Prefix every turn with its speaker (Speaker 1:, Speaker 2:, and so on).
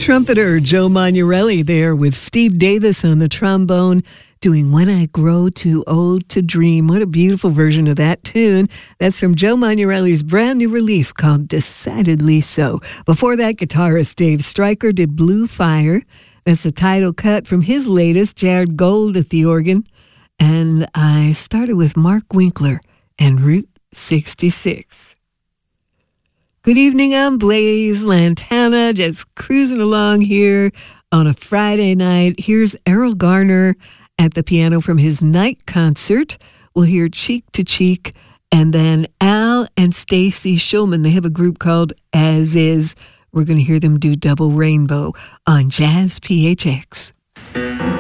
Speaker 1: Trumpeter Joe Magnarelli there with Steve Davis on the trombone doing When I Grow Too Old to Dream. What a beautiful version of that tune. That's from Joe Magnarelli's brand new release called Decidedly So. Before that, guitarist Dave Stryker did Blue Fire. That's a title cut from his latest, Jared Gold at the organ. And I started with Mark Winkler and Route 66. Good evening, I'm Blaze Lantana, just cruising along here on a Friday night. Here's Errol Garner at the piano from his night concert. We'll hear Cheek to Cheek, and then Al and Stacy Shulman. They have a group called As Is. We're going to hear them do Double Rainbow on Jazz PHX.